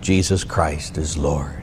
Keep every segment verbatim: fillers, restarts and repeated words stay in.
Jesus Christ is Lord.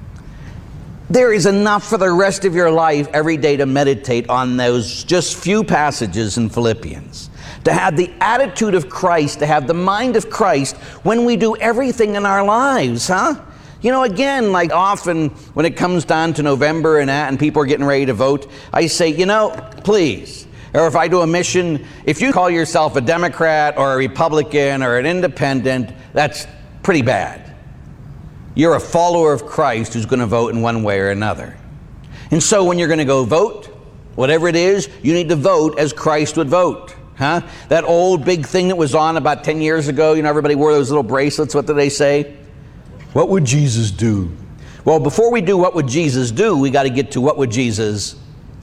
There is enough for the rest of your life every day to meditate on those just few passages in Philippians. To have the attitude of Christ, to have the mind of Christ when we do everything in our lives, huh? You know, again, like often when it comes down to November and that, and people are getting ready to vote, I say, you know, please, or if I do a mission, if you call yourself a Democrat or a Republican or an independent, that's pretty bad. You're a follower of Christ who's going to vote in one way or another. And so when you're going to go vote, whatever it is, you need to vote as Christ would vote. Huh? That old big thing that was on about ten years ago, you know, everybody wore those little bracelets. What did they say? What would Jesus do? Well, before we do what would Jesus do, we got to get to what would Jesus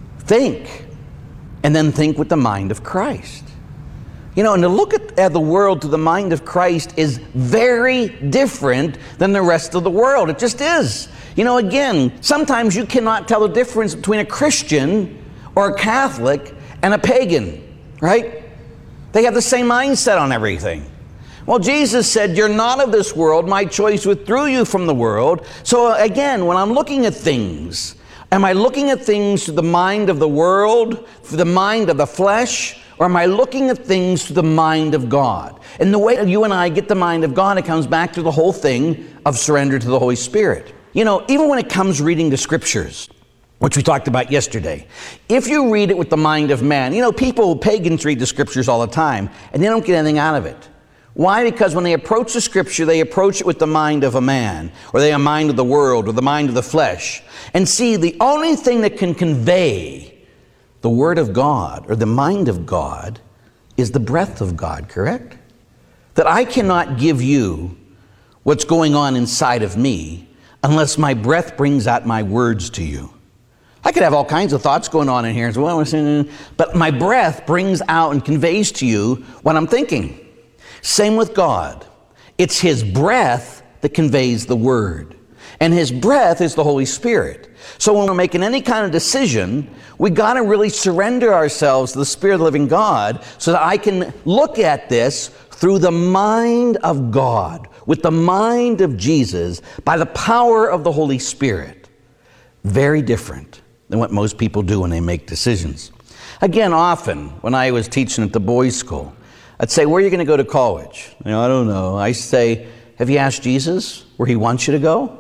think. And then think with the mind of Christ. You know, and to look at, at the world through the mind of Christ is very different than the rest of the world. It just is. You know, again, sometimes you cannot tell the difference between a Christian or a Catholic and a pagan, right? They have the same mindset on everything. Well, Jesus said, you're not of this world. My choice withdrew you from the world. So again, when I'm looking at things, am I looking at things through the mind of the world, through the mind of the flesh, or am I looking at things through the mind of God? And the way you and I get the mind of God, it comes back to the whole thing of surrender to the Holy Spirit. You know, even when it comes reading the scriptures, which we talked about yesterday, if you read it with the mind of man, you know, people, pagans read the scriptures all the time, and they don't get anything out of it. Why? Because when they approach the scripture, they approach it with the mind of a man, or they have a mind of the world, or the mind of the flesh. And see, the only thing that can convey the Word of God, or the mind of God, is the breath of God, correct? That I cannot give you what's going on inside of me unless my breath brings out my words to you. I could have all kinds of thoughts going on in here, as well, but my breath brings out and conveys to you what I'm thinking. Same with God. It's His breath that conveys the Word. And His breath is the Holy Spirit. So when we're making any kind of decision, we got to really surrender ourselves to the Spirit of the living God so that I can look at this through the mind of God, with the mind of Jesus, by the power of the Holy Spirit. Very different than what most people do when they make decisions. Again, often when I was teaching at the boys' school, I'd say, where are you going to go to college? You know, I don't know. I say, have you asked Jesus where He wants you to go?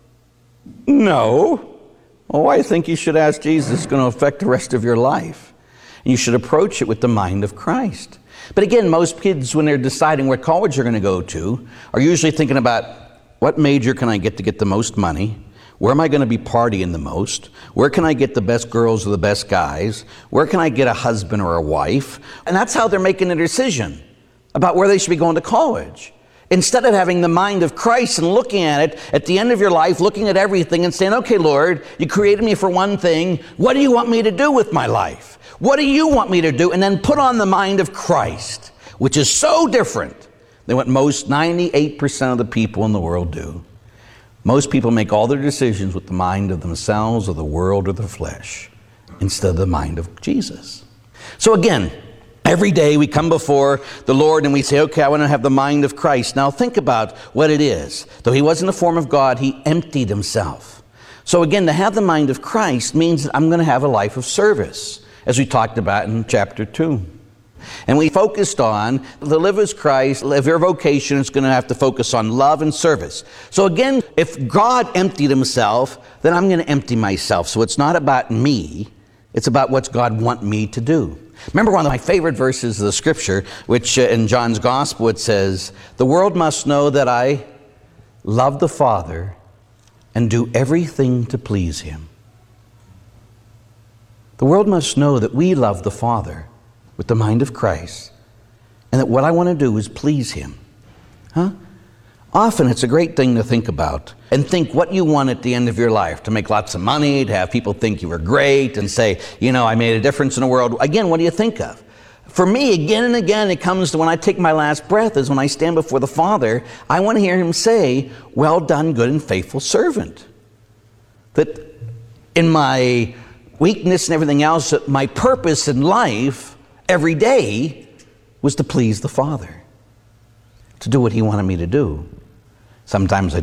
No. Well, I think you should ask Jesus. It's going to affect the rest of your life. And you should approach it with the mind of Christ. But again, most kids, when they're deciding what college they're going to go to, are usually thinking about, what major can I get to get the most money? Where am I going to be partying the most? Where can I get the best girls or the best guys? Where can I get a husband or a wife? And that's how they're making a decision about where they should be going to college. Instead of having the mind of Christ and looking at it at the end of your life, looking at everything and saying, okay, Lord, you created me for one thing. What do you want me to do with my life? What do you want me to do? And then put on the mind of Christ, which is so different than what most ninety-eight percent of the people in the world do. Most people make all their decisions with the mind of themselves or the world or the flesh instead of the mind of Jesus. So again, every day we come before the Lord and we say, okay, I want to have the mind of Christ. Now think about what it is. Though He was in the form of God, He emptied Himself. So again, to have the mind of Christ means that I'm going to have a life of service, as we talked about in chapter two. And we focused on to live as Christ. If your vocation is going to have to focus on love and service. So again, if God emptied Himself, then I'm going to empty myself. So it's not about me. It's about what's God want me to do. Remember one of my favorite verses of the scripture, which uh, in John's gospel it says, the world must know that I love the Father and do everything to please Him. The world must know that we love the Father with the mind of Christ, and that what I want to do is please Him. Huh? Often it's a great thing to think about and think what you want at the end of your life, to make lots of money, to have people think you were great and say, you know, I made a difference in the world. Again, what do you think of? For me, again and again, it comes to when I take my last breath is when I stand before the Father, I want to hear Him say, well done, good and faithful servant. That in my weakness and everything else, that my purpose in life every day was to please the Father, to do what He wanted me to do. Sometimes I